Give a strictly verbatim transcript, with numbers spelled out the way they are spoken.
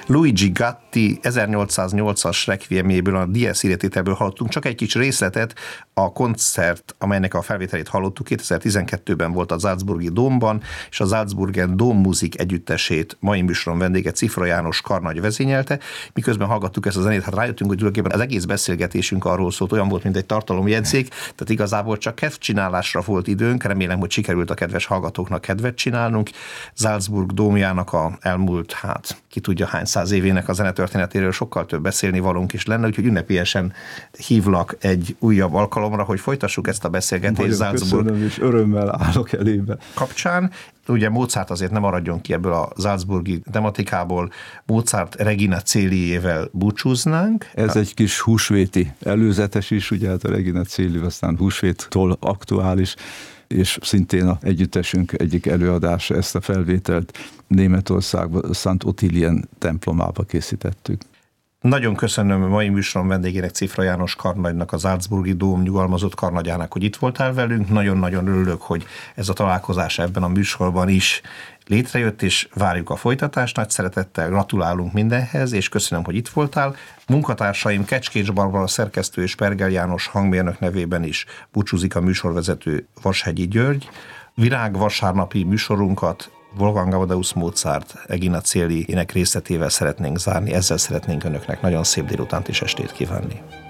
Luigi Gatti ezernyolcszáznyolcas requiemjéből, a Dies Irae tételből hallottunk csak egy kis részletet. A koncert, amelynek a felvételét hallottuk, kétezer-tizenkettőben volt a Salzburgi Dómban, és a Salzburgen Dommusik együttesét mai műsoron vendége Cifra János karnagy vezényelte. Miközben hallgattuk ezt a zenét, hát rájöttünk, hogy tulajdonképpen az egész beszélgetésünk arról szólt, olyan volt, mint egy tartalomjegyzék, tehát igazából csak kedvcsinálásra volt időnk. Remélem, hogy sikerült a kedves hallgatóknak kedvet csinálnunk. Salzburg dómjának a elmúlt, hát ki tudja hány száz évének a zenetörténetéről sokkal több beszélni valónk is lenne, úgyhogy ünnepélyesen hívlak egy újabb alkalomra, hogy folytassuk ezt a beszélgetést Salzburg. Köszönöm, és örömmel állok elébe. Kapcsán. Ugye Mozart azért nem maradjon ki ebből a salzburgi tematikából, Mozart Regina Coeliével búcsúznánk. Ez egy kis húsvéti előzetes is, ugye hát a Regina Coeli aztán húsvéttól aktuális, és szintén a együttesünk egyik előadása, ezt a felvételt Németországban, Szent Ottilien templomába készítettük. Nagyon köszönöm a mai műsoron vendégének, Cifra János karnagynak, a Salzburgi Dóm nyugalmazott karnagyának, hogy itt voltál velünk. Nagyon-nagyon örülök, hogy ez a találkozás ebben a műsorban is létrejött, és várjuk a folytatást. Nagy szeretettel gratulálunk mindenhez, és köszönöm, hogy itt voltál. Munkatársaim Kecskécs Barbara szerkesztő és Pergel János hangmérnök nevében is búcsúzik a műsorvezető Vashegyi György. Virág vasárnapi műsorunkat Wolfgang Amadeus Mozart Regina Coeli ének részletével szeretnénk zárni, ezzel szeretnénk önöknek nagyon szép délutánt és estét kívánni.